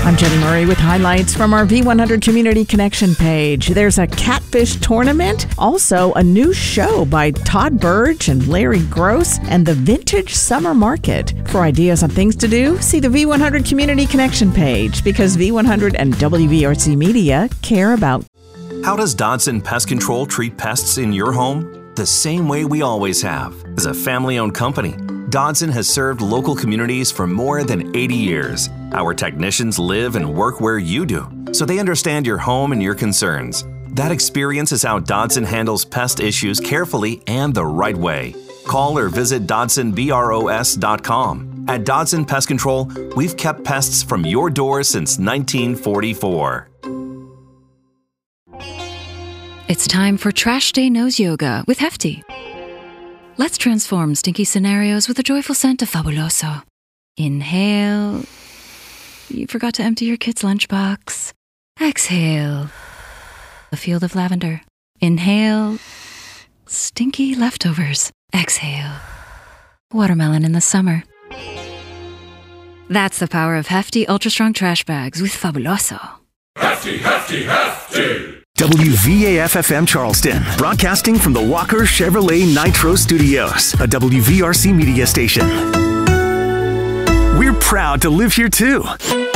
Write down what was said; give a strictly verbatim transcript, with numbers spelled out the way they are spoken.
I'm Jenny Murray with highlights from our V one hundred Community Connection page. There's a catfish tournament, also a new show by Todd Burge and Larry Gross, and the Vintage Summer Market. For ideas on things to do, see the V one hundred Community Connection page, because V one hundred and W V R C Media care about. How does Dodson Pest Control treat pests in your home? The same way we always have. As a family-owned company, Dodson has served local communities for more than eighty years. Our technicians live and work where you do, so they understand your home and your concerns. That experience is how Dodson handles pest issues carefully and the right way. Call or visit Dodson Bros dot com. At Dodson Pest Control, we've kept pests from your door since nineteen forty-four. It's time for Trash Day Nose Yoga with Hefty. Let's transform stinky scenarios with a joyful scent of Fabuloso. Inhale. You forgot to empty your kid's lunchbox. Exhale. A field of lavender. Inhale. Stinky leftovers. Exhale. Watermelon in the summer. That's the power of Hefty Ultra Strong Trash Bags with Fabuloso. Hefty, Hefty, Hefty! W V A F F M Charleston, broadcasting from the Walker Chevrolet Nitro Studios, a W V R C media station. We're proud to live here too.